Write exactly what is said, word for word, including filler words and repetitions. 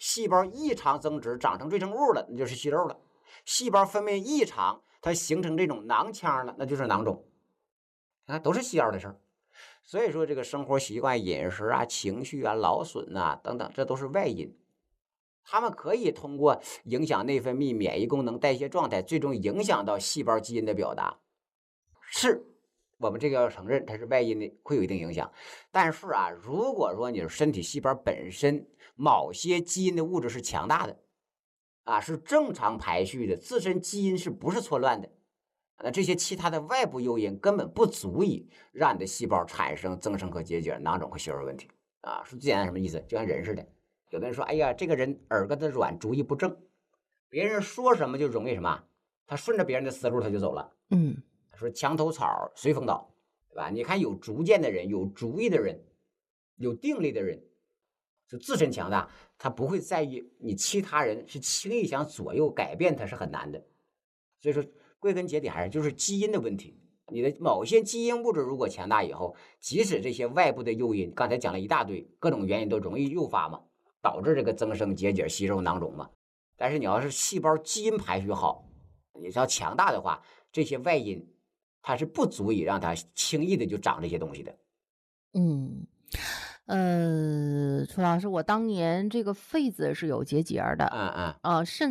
细胞异常增殖，长成赘成物了，那就是息肉了；细胞分泌异常，它形成这种囊腔了，那就是囊肿。啊，都是细胞的事儿。所以说，这个生活习惯、饮食啊、情绪啊、劳损呐、等等，这都是外因。它们可以通过影响内分泌、免疫功能、代谢状态，最终影响到细胞基因的表达。是我们这个要承认它是外因的，会有一定影响。但是啊，如果说你身体细胞本身某些基因的物质是强大的，啊，是正常排序的，自身基因是不是错乱的？那这些其他的外部诱因根本不足以让你的细胞产生增生和结节、囊肿和息肉问题啊。说最简单什么意思？就像人似的，有的人说，哎呀，这个人耳根子软，主意不正，别人说什么就容易什么，他顺着别人的思路他就走了。 嗯说墙头草随风倒，对吧？你看有主见的人、有主意的人、有定力的人，就自身强大，他不会在意你其他人是轻易想左右改变他是很难的。所以说，归根结底还是就是基因的问题。你的某些基因物质如果强大以后，即使这些外部的诱因，刚才讲了一大堆，各种原因都容易诱发嘛，导致这个增生、结节、息肉、囊肿嘛。但是你要是细胞基因排序好，你要强大的话，这些外因它是不足以让它轻易的就长这些东西的。 嗯。呃，楚老师，我当年这个痱子是有结节儿的， 嗯嗯。 呃，甚